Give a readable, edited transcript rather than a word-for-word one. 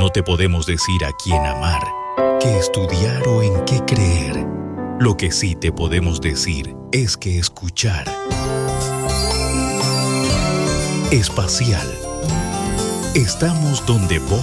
No te podemos decir a quién amar, qué estudiar o en qué creer. Lo que sí te podemos decir es que escuchar. Espacial. Estamos donde vos